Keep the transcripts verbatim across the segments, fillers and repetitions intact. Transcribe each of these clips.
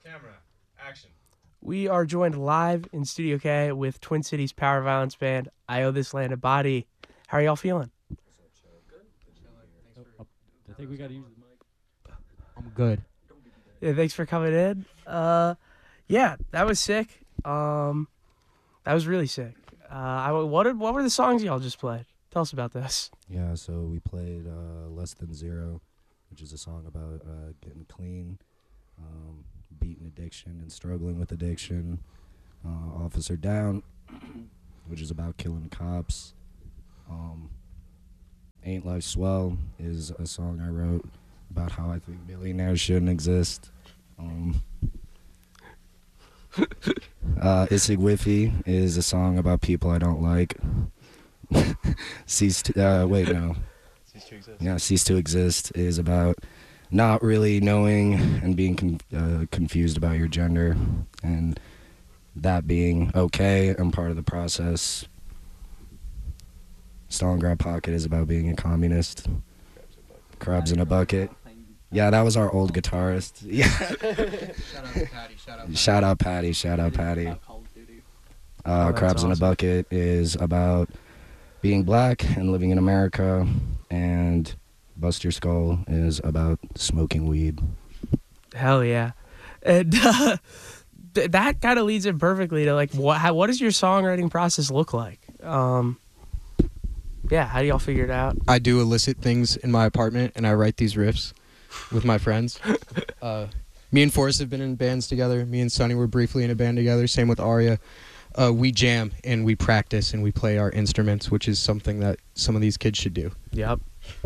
Camera, action. We are joined live in Studio K with Twin Cities Power Violence Band, I Owe This Land a Body. How are y'all feeling? I think we gotta use the mic. I'm good. Yeah, thanks for coming in. Uh, yeah, that was sick. Um, that was really sick. Uh, I, what did, what were the songs y'all just played? Tell us about this. Yeah, so we played uh, Less Than Zero, which is a song about uh, getting clean, um, beating addiction and struggling with addiction. Uh, Officer Down, which is about killing cops. Um, Ain't Life Swell is a song I wrote about how I think millionaires shouldn't exist. Um, uh, Issig Whiffy is a song about people I don't like. Cease to, uh, wait, no. Cease to exist. Yeah, Cease to Exist is about not really knowing and being con- uh, confused about your gender, and that being okay and part of the process. Stalingrad Pocket is about being a communist. Crabs in a Bucket. Yeah, that was our old guitarist. Yeah. Shout out to Patty. Shout out. Shout out Patty. Shout out Patty. Uh, Oh, that's Crabs in a awesome. Bucket is about being black and living in America, and Bust Your Skull is about smoking weed. Hell yeah. And uh, th- that kind of leads in perfectly to like, what, how, what does your songwriting process look like? Um, yeah, how do y'all figure it out? I do illicit things in my apartment, and I write these riffs with my friends. Uh, me and Forrest have been in bands together. Me and Sonny were briefly in a band together. Same with Arya. Uh, we jam, and we practice, and we play our instruments, which is something that some of these kids should do. Yep.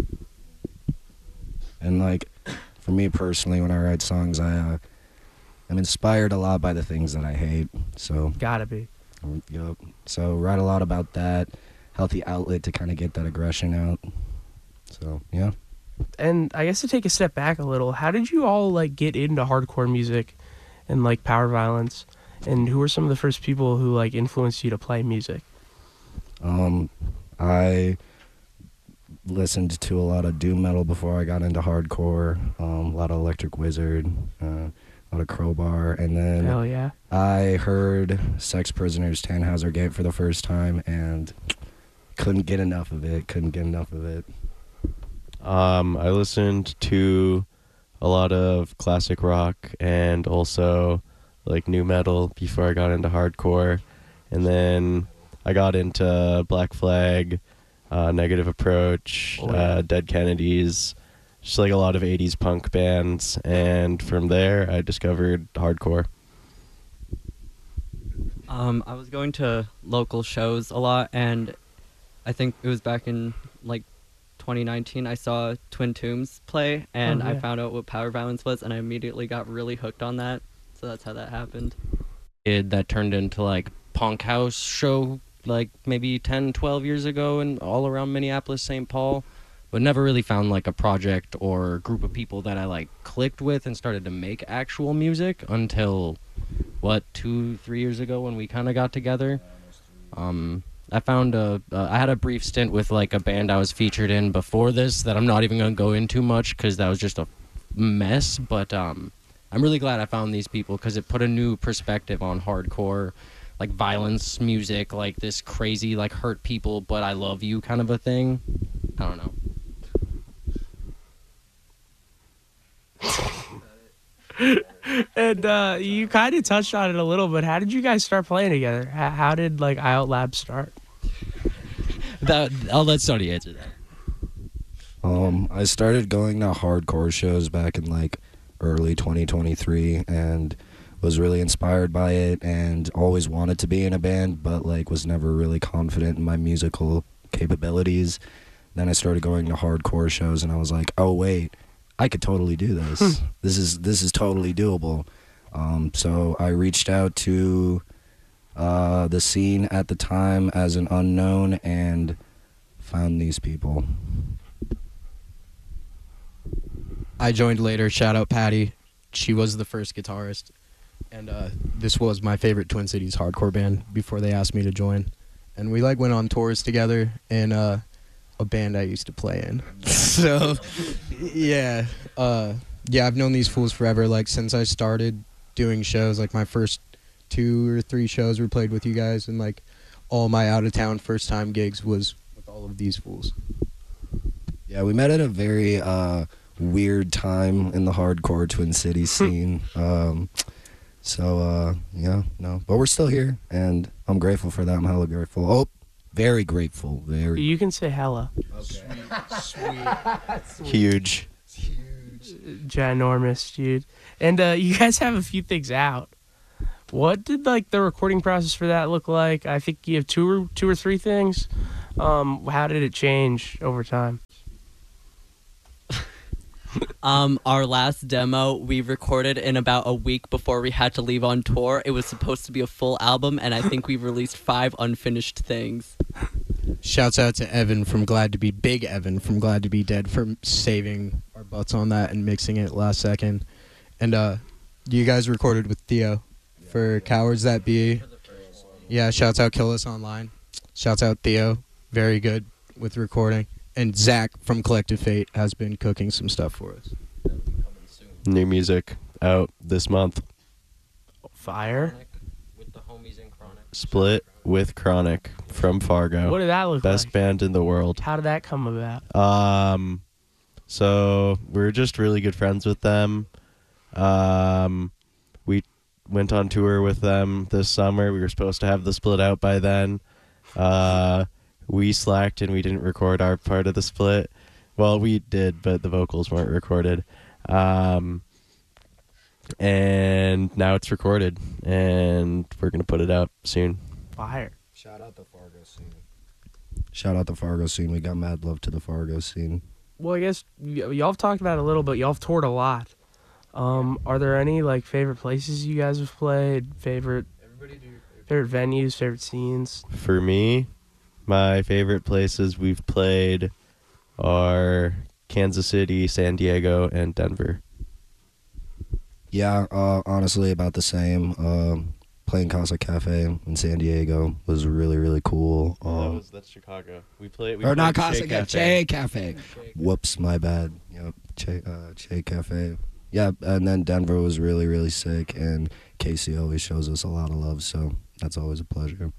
And like, for me personally, when I write songs, I uh, am inspired a lot by the things that I hate. So, Gotta be. um, yup. So write a lot about that. Healthy outlet to kind of get that aggression out. So yeah. And I guess to take a step back a little, how did you all like get into hardcore music and like power violence? And who were some of the first people who like influenced you to play music? Um, I listened to a lot of doom metal before I got into hardcore. Um, a lot of Electric Wizard, uh, a lot of Crowbar, and then Hell yeah. I heard Sex Prisoners Tannhauser Gate for the first time and couldn't get enough of it. Couldn't get enough of it. Um, I listened to a lot of classic rock and also like new metal before I got into hardcore, and then I got into Black Flag, uh, Negative Approach, Oh, yeah. uh, Dead Kennedys, just like a lot of eighties punk bands, and from there I discovered hardcore. Um, I was going to local shows a lot, and I think it was back in like twenty nineteen. I saw Twin Tombs play, and Oh, I yeah. found out what power violence was, and I immediately got really hooked on that. So that's how that happened. It, that turned into like punk house show like maybe ten, twelve years ago and all around Minneapolis, Saint Paul, but never really found like a project or group of people that I like clicked with and started to make actual music until what, two, three years ago when we kind of got together. Um, I found a, uh, I had a brief stint with like a band I was featured in before this that I'm not even going to go into much because that was just a mess, but um, I'm really glad I found these people because it put a new perspective on hardcore, like violence music, like this crazy, like hurt people, but I love you kind of a thing. I don't know. And uh, you kind of touched on it a little bit. How did you guys start playing together? How, how did like I O T Lab start? That, I'll let Sonny answer that. Um, I started going to hardcore shows back in like early twenty twenty-three and was really inspired by it and always wanted to be in a band, but like was never really confident in my musical capabilities. Then I started going to hardcore shows and I was like, oh wait, I could totally do this. This is this is totally doable. Um, so I reached out to uh, the scene at the time as an unknown and found these people. I joined later. Shout out Patty. She was the first guitarist. And uh, this was my favorite Twin Cities hardcore band before they asked me to join. And we like went on tours together in uh, a band I used to play in. So, yeah. Uh, yeah, I've known these fools forever. Like, since I started doing shows. Like my first two or three shows were played with you guys, and like all my out of town first time gigs was with all of these fools. Yeah, we met at a very uh, weird time in the hardcore Twin Cities scene. um, so uh, yeah, no, but we're still here, and I'm grateful for that. I'm hella grateful. Oh, very grateful. Very. You can say hella. Huge. Ginormous, dude. And uh, you guys have a few things out. What did like the recording process for that look like? I think you have two or two or three things. Um, how did it change over time? Um, our last demo we recorded in about a week before we had to leave on tour. It was supposed to be a full album, and I think we've released five unfinished things. Shouts out to Evan from Glad to Be Big Evan from Glad to Be Dead for saving our butts on that and mixing it last second. And uh, you guys recorded with Theo for Cowards That Be. Yeah, shouts out Kill Us Online. Shouts out Theo, very good with recording. And Zach from Collective Fate has been cooking some stuff for us. New music out this month. Fire. With the homies in Chronic. Split with Chronic from Fargo. What did that look Best like? band in the world. How did that come about? Um, so we're just really good friends with them. Um, we went on tour with them this summer. We were supposed to have the split out by then. Uh, we slacked and we didn't record our part of the split. Well, we did, but the vocals weren't recorded. Um, and now it's recorded, and we're gonna put it out soon. Fire. Shout out the Fargo scene. Shout out the Fargo scene. We got mad love to the Fargo scene. Well, I guess y- y'all have talked about it a little, but y'all have toured a lot. Um, are there any like favorite places you guys have played? Favorite, favorite venues, favorite scenes? For me, my favorite places we've played are Kansas City, San Diego, and Denver. Yeah, uh, honestly, about the same. Um, playing Casa Cafe in San Diego was really, really cool. Um, that was that's Chicago. We played. We or not played Casa Che Cafe, Che Cafe. Whoops, my bad. Yep, Che, uh, che Cafe. Yeah, and then Denver was really, really sick, and Casey always shows us a lot of love, so that's always a pleasure.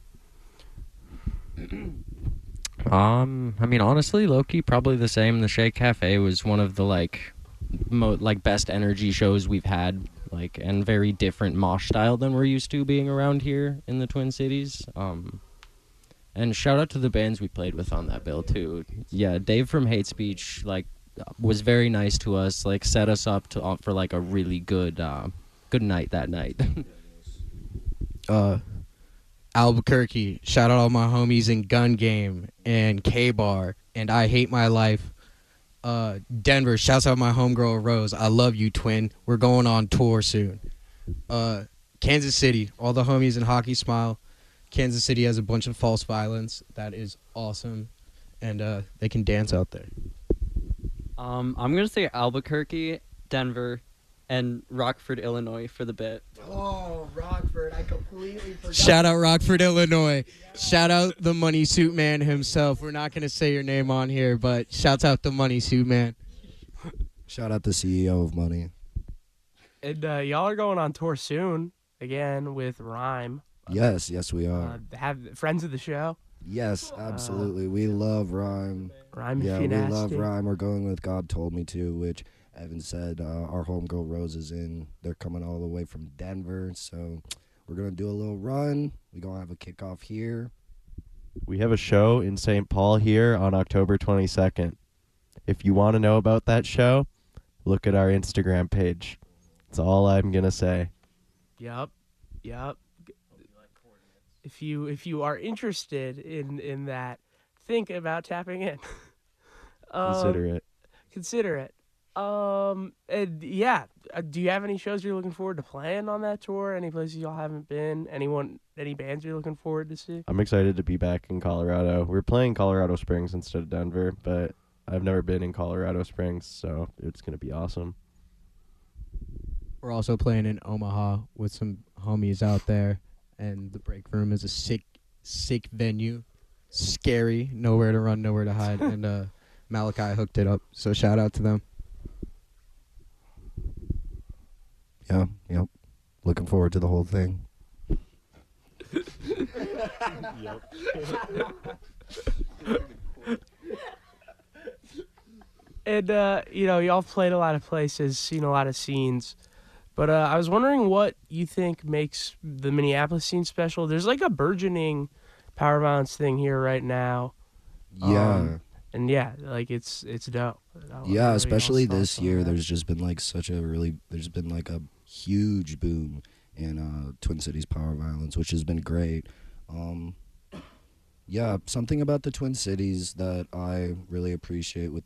Um, I mean, honestly, Loki probably the same. The Shea Cafe was one of the like, mo- like best energy shows we've had, like, and very different mosh style than we're used to being around here in the Twin Cities. Um, and shout out to the bands we played with on that bill too. Yeah, Dave from Hate Speech like was very nice to us. Like, set us up to uh, for like a really good, uh, good night that night. Uh, Albuquerque, shout out all my homies in Gun Game and K-Bar and I Hate My Life. Uh, Denver, shouts out my homegirl Rose. I love you, twin. We're going on tour soon. Uh, Kansas City, all the homies in Hockey Smile. Kansas City has a bunch of false violence. That is awesome. And uh, they can dance out there. Um, I'm gonna say Albuquerque, Denver, and Rockford, Illinois for the bit. Oh, Rockford. I completely forgot. Shout out Rockford, Illinois. Shout out the Money Suit Man himself. We're not going to say your name on here, but shouts out the Money Suit Man. Shout out the C E O of Money. And uh, y'all are going on tour soon again with Rhyme. Yes, yes, we Uh, are. have friends of the show. Yes, absolutely. We love Rhyme. Rhyme, Yeah, if you we nasty. love Rhyme. We're going with God Told Me To, which Evan said uh, our homegirl Rose is in. They're coming all the way from Denver, so we're going to do a little run. We're going to have a kickoff here. We have a show in Saint Paul here on October twenty-second. If you want to know about that show, look at our Instagram page. That's all I'm going to say. Yep, yep. If you if you are interested in in that, think about tapping in. um, Consider it. Consider it. Um, and yeah. Uh, do you have any shows you're looking forward to playing on that tour? Any places y'all haven't been? Anyone? Any bands you're looking forward to see? I'm excited to be back in Colorado. We're playing Colorado Springs instead of Denver, but I've never been in Colorado Springs, so it's going to be awesome. We're also playing in Omaha with some homies out there. And the Break Room is a sick, sick venue. Scary. Nowhere to run, nowhere to hide. And uh, Malachi hooked it up. So shout out to them. Yeah, yep. looking forward to the whole thing. And uh, you know, y'all played a lot of places, seen a lot of scenes. But uh, I was wondering what you think makes the Minneapolis scene special. There's like a burgeoning power violence thing here right now. Yeah. Um, and yeah, like it's it's dope. I don't know what Yeah, y'all's especially thoughts this on year, that. there's just been like such a really, there's been like a huge boom in uh, Twin Cities power violence, which has been great. Um, yeah, something about the Twin Cities that I really appreciate with